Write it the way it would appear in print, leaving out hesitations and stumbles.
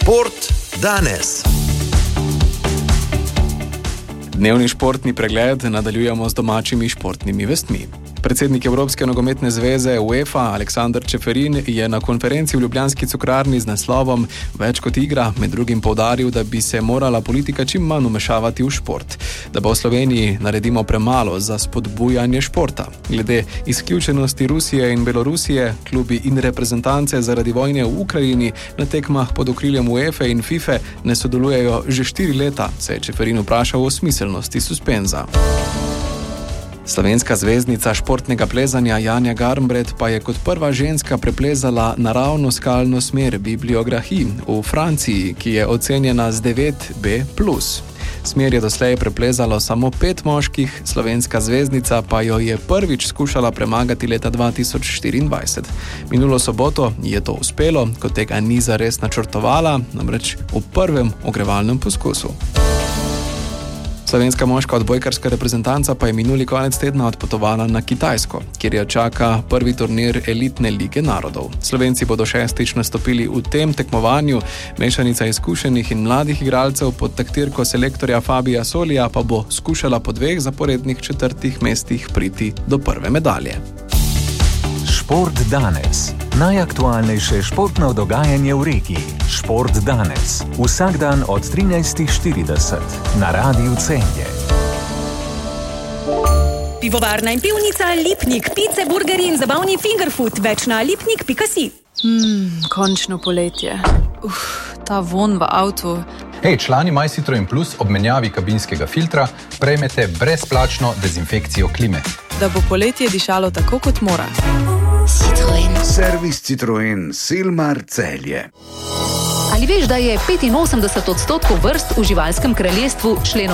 Šport danes. Dnevni športni pregled nadaljujemo z domačimi športnimi vestmi. Predsednik Evropske nogometne zveze UEFA Aleksander Čeferin je na konferenci v ljubljanski Cukrarni z naslovom Več kot igra med drugim poudaril, da bi se morala politika čim manj vmešavati v šport, da pa v Sloveniji naredimo premalo za spodbujanje športa. Glede izključenosti Rusije in Belorusije, klubi in reprezentance zaradi vojne v Ukrajini na tekmah pod okriljem UEFA in FIFA ne sodelujejo že 4 leta, se je Čeferin vprašal o smiselnosti suspenza. Slovenska zvezdnica športnega plezanja Janja Garnbret pa je kot prva ženska preplezala naravno skalno smer bibliografij v Franciji, ki je ocenjena z 9B+. Smer je doslej preplezalo samo 5 moških, slovenska zvezdnica pa jo je prvič skušala premagati leta 2024. Minulo soboto je to uspelo, ko tega ni zares načrtovala, namreč v prvem ogrevalnem poskusu. Slovenska moška odbojkarska reprezentanca pa je minuli konec tedna odpotovala na Kitajsko, kjer jo čaka prvi turnir elitne lige narodov. Slovenci bodo 6. nastopili v tem tekmovanju, mešanica izkušenih in mladih igralcev pod taktirko selektorja Fabija Solija pa bo skušala po 2 zaporednih 4. mestih priti do prve medalje. Šport danes. Najaktualnejše športno dogajanje v regiji. Šport danes. Vsak dan od 13:40 na Radiu Celje. Pivovarna in pivnica Lipnik, pice, burgeri in zabavni fingerfood. Več na lipnik.si. Končno poletje. Ta von v avtu. Hej, člani MyCitroen Plus ob menjavi kabinskega filtra prejmete brezplačno dezinfekcijo klime. Da bo poletje dišalo tako, kot mora. Citroen. Servis Citroen, Silmar, Celje. Ali veš, da je 85% vrst v živalskem kraljestvu členov